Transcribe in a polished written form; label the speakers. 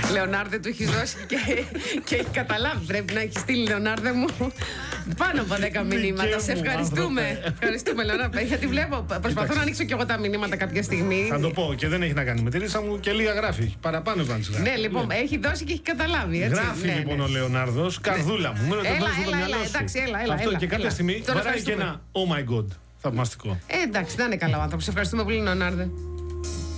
Speaker 1: Λεωνάρδε, του έχει δώσει και έχει καταλάβει. Πρέπει να έχει στείλει, Λεωνάρδε μου, πάνω από 10 μηνύματα. Σε ευχαριστούμε. Ευχαριστούμε, Λεωνάρδε. Γιατί βλέπω, προσπαθώ να ανοίξω κι εγώ τα μηνύματα κάποια στιγμή.
Speaker 2: Θα το πω και δεν έχει να κάνει με τη ρίσα μου και λίγα γράφει. Παραπάνω πάνω.
Speaker 1: Ναι, λοιπόν, έχει δώσει και έχει καταλάβει. Έτσι.
Speaker 2: Γράφει λοιπόν ο Λεωνάρδος, καρδούλα μου.
Speaker 1: Έλα, εντάξει, έλα.
Speaker 2: Αυτό και κάποια στιγμή βαράει και ένα Oh my God. Θαυμαστικό.
Speaker 1: Εντάξει, να είναι καλά ο άνθρωπος. Ευχαριστούμε πολύ, Λεωνάρδε.